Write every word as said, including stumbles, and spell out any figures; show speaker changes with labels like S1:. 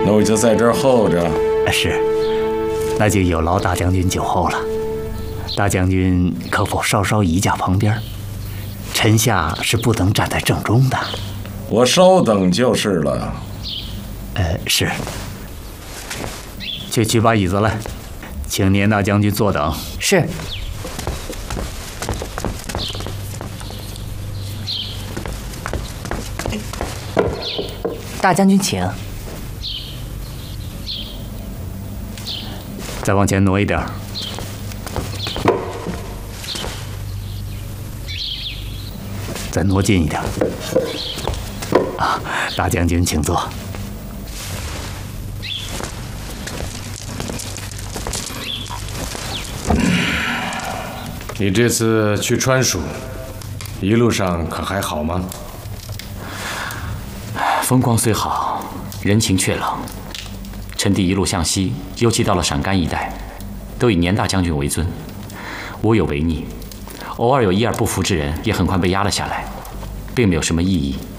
S1: 那我就在这儿候着。
S2: 是，那就有劳大将军久候了。大将军可否稍稍移驾旁边？臣下是不能站在正中的。
S1: 我稍等就是了。
S2: 呃，是。去取把椅子来，请年大将军坐等。
S3: 是。大将军请。
S2: 再往前挪一点。再挪近一点。啊，大将军请坐。
S4: 你这次去川蜀，一路上可还好吗？
S5: 风光虽好，人情却冷。臣弟一路向西，尤其到了陕甘一带，都以年大将军为尊，无有违逆。偶尔有一二不服之人，也很快被压了下来，并没有什么意义。